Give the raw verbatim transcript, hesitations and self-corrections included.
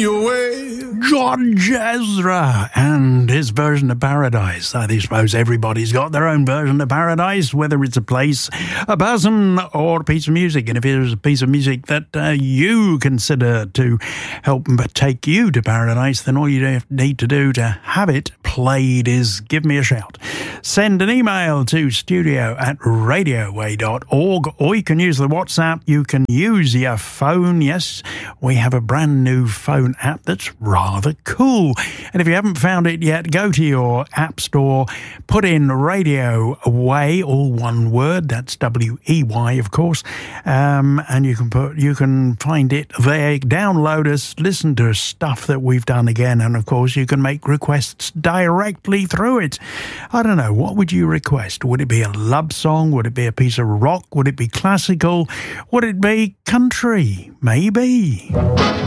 your way. George Ezra and his version of Paradise. I suppose everybody's got their own version of Paradise, whether it's a place, a person, or a piece of music. And if it is a piece of music that uh, you consider to help take you to paradise, then all you need to do to have it played is give me a shout. Send an email to studio at radioway dot org, or you can use the WhatsApp. You can use your phone. Yes, we have a brand new phone app that's rather cool. And if you haven't found it yet, go to your app store, put in Radio Way, all one word. That's W E Y, of course. Um, and you can put, you can find it there. Download us, listen to stuff that we've done again, and of course you can make requests directly through it. I don't know, what would you request? Would it be a love song? Would it be a piece of rock? Would it be classical? Would it be country? Maybe.